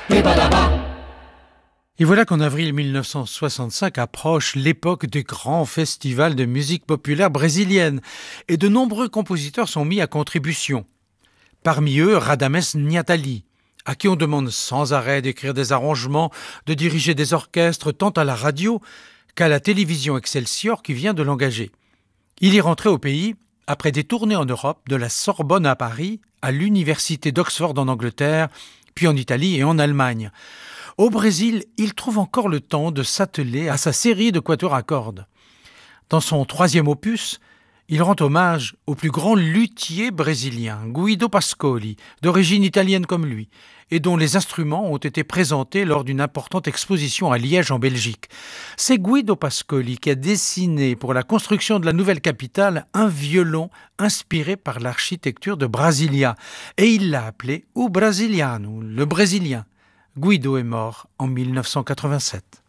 Et voilà qu'en avril 1965 approche l'époque des grands festivals de musique populaire brésilienne et de nombreux compositeurs sont mis à contribution. Parmi eux, Radamés Niatali, à qui on demande sans arrêt d'écrire des arrangements, de diriger des orchestres tant à la radio qu'à la télévision Excelsior qui vient de l'engager. Il est rentré au pays après des tournées en Europe, de la Sorbonne à Paris, à l'université d'Oxford en Angleterre, puis en Italie et en Allemagne. Au Brésil, il trouve encore le temps de s'atteler à sa série de quatuors à cordes. Dans son troisième opus, il rend hommage au plus grand luthier brésilien, Guido Pascoli, d'origine italienne comme lui, et dont les instruments ont été présentés lors d'une importante exposition à Liège en Belgique. C'est Guido Pascoli qui a dessiné pour la construction de la nouvelle capitale un violon inspiré par l'architecture de Brasilia, et il l'a appelé O Brasiliano, le Brésilien. Guido est mort en 1987.